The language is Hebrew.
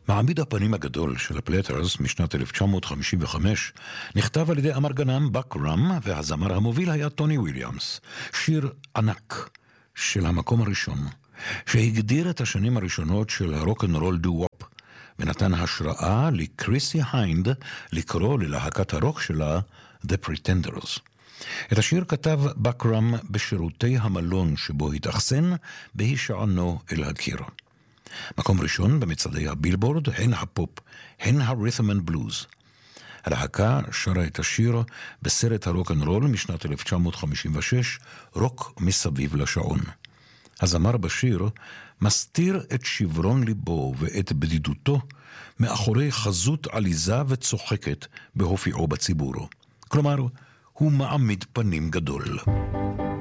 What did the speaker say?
מעמיד הפנים הגדול של הפלטרס משנת 1955 נכתב על ידי אמרגנם בקראם, והזמר המוביל היה טוני וויליאמס. שיר ענק של המקום הראשון, שהגדיר את השנים הראשונות של הרוק-אנד-רול דו-וופ, ונתן השראה לקריסי היינד לקרוא ללהקת הרוק שלה The Pretenders. את השיר כתב בקראם בשירותי המלון שבו התאכסן בהישענו אל הקיר. מקום ראשון במצעדי הבילבורד, הן הפופ, הן הרית'ם אנד בלוז. הלהקה שרה את השיר בסרט הרוק-אנד-רול משנת 1956, רוק מסביב לשעון. הזמר בשיר מסתיר את שברון ליבו ואת בדידותו מאחורי חזות עליזה וצוחקת בהופיעו בציבור. כלומר, הוא מעמיד פנים גדול.